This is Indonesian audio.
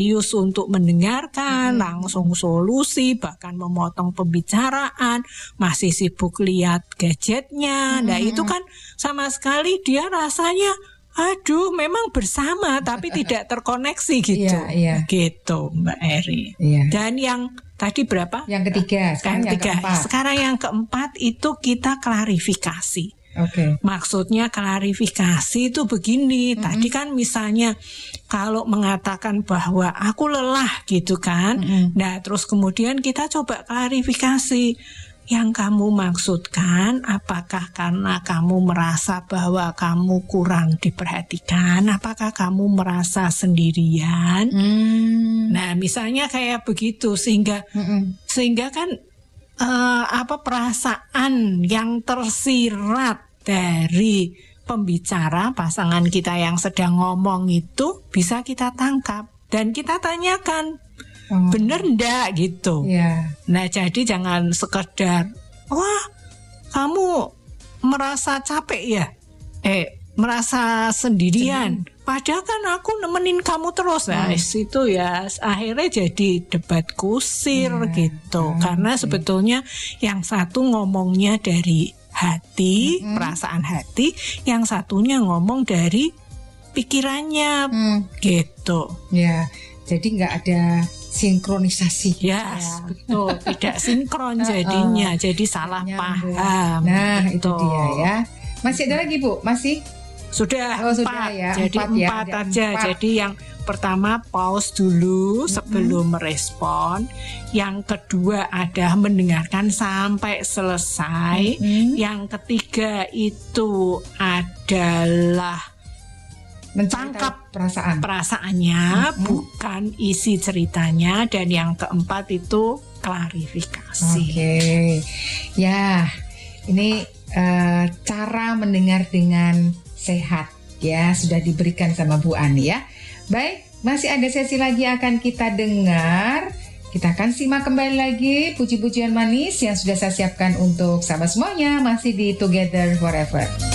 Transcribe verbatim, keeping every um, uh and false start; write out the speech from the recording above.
serius untuk mendengarkan, hmm. langsung solusi, bahkan memotong pembicaraan, masih sibuk lihat gadgetnya. Hmm. Nah itu kan sama sekali dia rasanya, aduh memang bersama tapi tidak terkoneksi gitu. Iya, iya. Gitu Mbak Eri. Iya. Dan yang tadi berapa? Yang ketiga, sekarang yang ketiga. keempat. Sekarang yang keempat itu kita klarifikasi. Oke. Okay. Maksudnya klarifikasi itu begini. Mm-hmm. Tadi kan misalnya kalau mengatakan bahwa aku lelah gitu kan. Mm-hmm. Nah, terus kemudian kita coba klarifikasi. Yang kamu maksudkan apakah karena kamu merasa bahwa kamu kurang diperhatikan? Apakah kamu merasa sendirian? Mm. Nah, misalnya kayak begitu sehingga mm-hmm. sehingga kan Uh, apa perasaan yang tersirat dari pembicara pasangan kita yang sedang ngomong itu bisa kita tangkap dan kita tanyakan oh. bener ndak gitu. Yeah. Nah jadi jangan sekedar wah kamu merasa capek ya, eh merasa sendirian. Sendiri. Padahal kan aku nemenin kamu terus. Nah, hmm. itu ya akhirnya jadi debat kusir yeah. gitu. Hmm. Karena sebetulnya yang satu ngomongnya dari hati, hmm. perasaan hati, yang satunya ngomong dari pikirannya hmm. gitu. Ya, jadi nggak ada sinkronisasi. Yes, ya, betul. Tidak sinkron jadinya. Jadi salah Nyambung. paham. Nah, gitu. Itu dia ya. Masih ada lagi Bu? Masih? Sudah, oh, empat, sudah ya, jadi empat, empat ya, aja. Empat. Jadi yang pertama pause dulu sebelum mm-hmm. merespon. Yang kedua ada mendengarkan sampai selesai. Mm-hmm. Yang ketiga itu adalah tangkap perasaan perasaannya, mm-hmm. bukan isi ceritanya. Dan yang keempat itu klarifikasi. Oke, okay. Ya, ini uh, cara mendengar dengan sehat ya sudah diberikan sama Bu Ani ya. Baik, masih ada sesi lagi akan kita dengar. Kita akan simak kembali lagi puji-pujian manis yang sudah saya siapkan untuk sahabat semuanya masih di Together Forever.